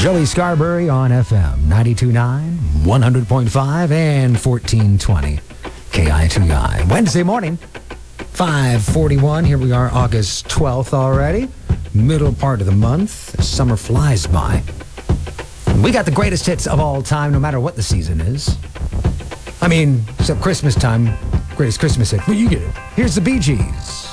Joey Scarberry on FM 92.9, 100.5, and 1420 KI2I. Wednesday morning, 5:41. Here we are, August 12th already. Middle part of the month. Summer flies by. We got the greatest hits of all time, no matter what the season is. I mean, except Christmas time. Greatest Christmas hit. Well, you get it. Here's the Bee Gees.